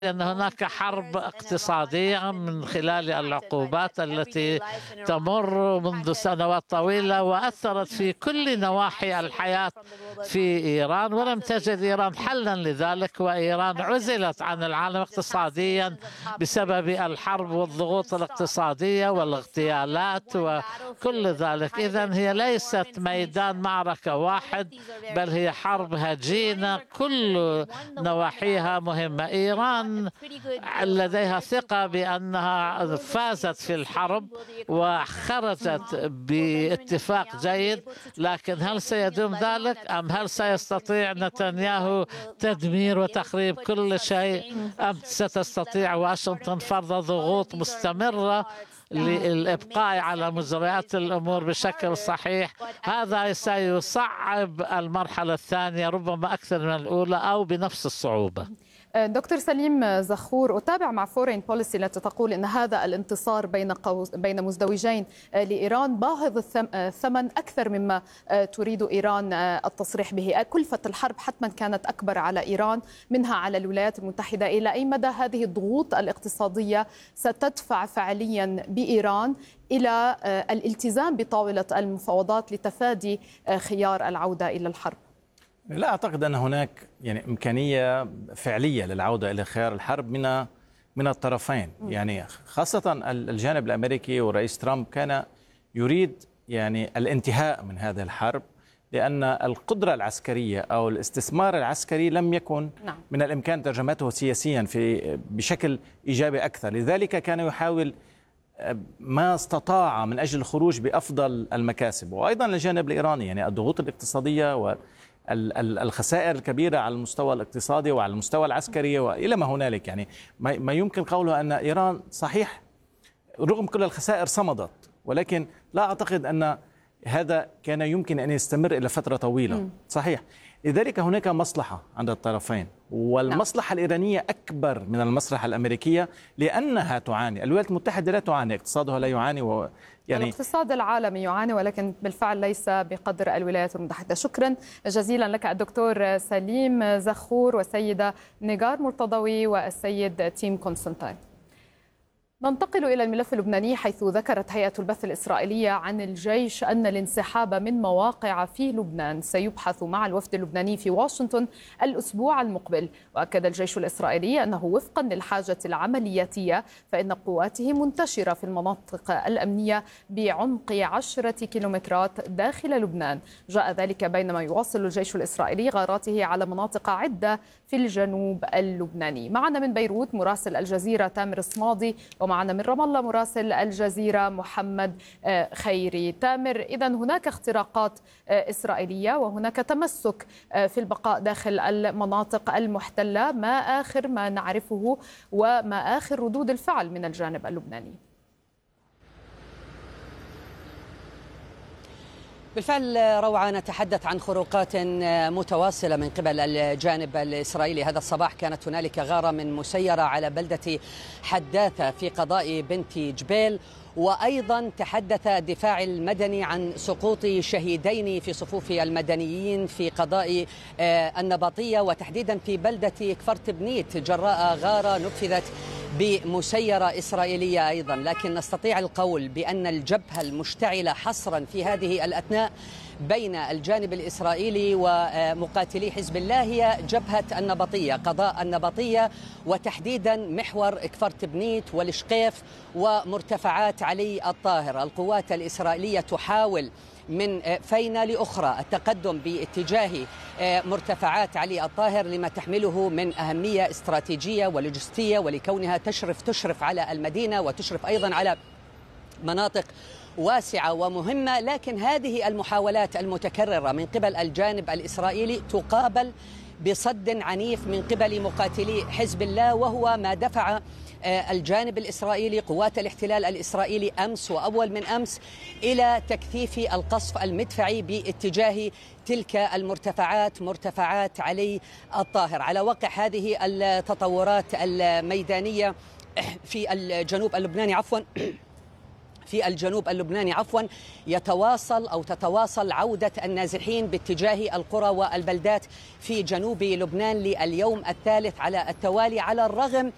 أن هناك حرب اقتصادية من خلال العقوبات التي تمر منذ سنوات طويلة وأثرت في كل نواحي الحياة في إيران، ولم تجد إيران حلا لذلك، وإيران عزلت عن العالم اقتصاديا بسبب الحرب والضغوط الاقتصادية والاغتيالات وكل ذلك. إذن هي ليست ميدان معركة واحد، بل هي حرب هجينة كل نواحيها مهمة. إيران لديها ثقة بأنها فازت في الحرب وخرجت باتفاق جيد، لكن هل سيدوم ذلك أم هل سيستطيع نتنياهو تدمير وتخريب كل شيء، أم ستستطيع واشنطن فرض ضغوط مستمرة للإبقاء على مجريات الأمور بشكل صحيح؟ هذا سيصعب المرحلة الثانية ربما أكثر من الأولى أو بنفس الصعوبة. دكتور سليم زخور، أتابع مع فورين بوليسي التي تقول أن هذا الانتصار بين مزدوجين لإيران باهظ الثمن أكثر مما تريد إيران التصريح به. كلفة الحرب حتما كانت أكبر على إيران منها على الولايات المتحدة. إلى أي مدى هذه الضغوط الاقتصادية ستدفع فعليا بإيران إلى الالتزام بطاولة المفاوضات لتفادي خيار العودة إلى الحرب؟ لا أعتقد أن هناك إمكانية فعلية للعودة إلى خيار الحرب من الطرفين، خاصة الجانب الأمريكي والرئيس ترامب كان يريد الانتهاء من هذه الحرب، لأن القدرة العسكرية أو الاستثمار العسكري لم يكن من الإمكان ترجمته سياسيا بشكل إيجابي أكثر. لذلك كان يحاول ما استطاع من أجل الخروج بأفضل المكاسب. وأيضا الجانب الإيراني الضغوط الاقتصادية والخسائر الكبيرة على المستوى الاقتصادي وعلى المستوى العسكري وإلى ما هنالك، ما يمكن قوله أن إيران صحيح رغم كل الخسائر صمدت، ولكن لا أعتقد أن هذا كان يمكن أن يستمر إلى فترة طويلة. صحيح، لذلك هناك مصلحة عند الطرفين، والمصلحة الإيرانية أكبر من المصلحة الأمريكية، لأنها تعاني. الولايات المتحدة لا تعاني، اقتصادها لا يعاني الاقتصاد العالمي يعاني، ولكن بالفعل ليس بقدر الولايات المتحدة. شكرا جزيلا لك الدكتور سليم زخور والسيدة نيغار مرتضوي والسيد تيم كونستانتين. ننتقل إلى الملف اللبناني، حيث ذكرت هيئة البث الإسرائيلية عن الجيش أن الانسحاب من مواقع في لبنان سيبحث مع الوفد اللبناني في واشنطن الأسبوع المقبل. وأكد الجيش الإسرائيلي أنه وفقا للحاجة العملياتية فإن قواته منتشرة في المناطق الأمنية بعمق 10 كيلومترات داخل لبنان. جاء ذلك بينما يواصل الجيش الإسرائيلي غاراته على مناطق عدة في الجنوب اللبناني. معنا من بيروت مراسل الجزيرة تامر الصمادي، ومعنا من رام الله مراسل الجزيرة محمد خيري. تامر، إذن هناك اختراقات إسرائيلية وهناك تمسك في البقاء داخل المناطق المحتلة، ما آخر ما نعرفه وما آخر ردود الفعل من الجانب اللبناني؟ بالفعل روعة، نتحدث عن خروقات متواصلة من قبل الجانب الإسرائيلي. هذا الصباح كانت هنالك غارة من مسيرة على بلدة حداثة في قضاء بنت جبيل، وأيضا تحدث الدفاع المدني عن سقوط شهيدين في صفوف المدنيين في قضاء النبطية، وتحديدا في بلدة كفرت بنيت جراء غارة نفذت بمسيرة إسرائيلية أيضا. لكن نستطيع القول بأن الجبهة المشتعلة حصرا في هذه الأثناء بين الجانب الإسرائيلي ومقاتلي حزب الله هي جبهة النبطية، قضاء النبطية، وتحديدا محور كفرت بنيت والشقيف ومرتفعات علي الطاهر. القوات الإسرائيلية تحاول من فينة لأخرى التقدم باتجاه مرتفعات علي الطاهر لما تحمله من أهمية استراتيجية ولوجستية، ولكونها تشرف على المدينة وتشرف أيضا على مناطق واسعة ومهمة. لكن هذه المحاولات المتكررة من قبل الجانب الإسرائيلي تقابل بصد عنيف من قبل مقاتلي حزب الله، وهو ما دفع الجانب الإسرائيلي قوات الاحتلال الإسرائيلي أمس وأول من أمس إلى تكثيف القصف المدفعي باتجاه تلك المرتفعات، مرتفعات علي الطاهر. على وقع هذه التطورات الميدانية في الجنوب اللبناني تتواصل عودة النازحين باتجاه القرى والبلدات في جنوب لبنان لليوم الثالث على التوالي، على الرغم